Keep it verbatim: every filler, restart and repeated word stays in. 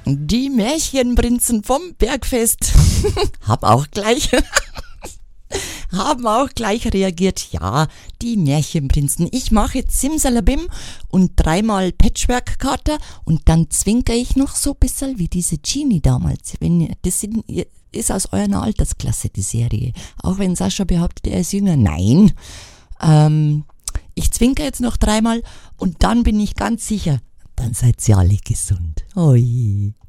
Die Märchenprinzen vom Bergfest hab auch gleich, haben auch gleich reagiert. Ja, die Märchenprinzen. Ich mache jetzt Simsalabim und dreimal Patchwork-Kater und dann zwinker ich noch so ein bisschen wie diese Genie damals. Wenn, das sind, ist aus eurer Altersklasse, die Serie. Auch wenn Sascha behauptet, er ist jünger. Nein. Ähm, ich zwinker jetzt noch dreimal und dann bin ich ganz sicher, dann seid ihr alle gesund. Oi.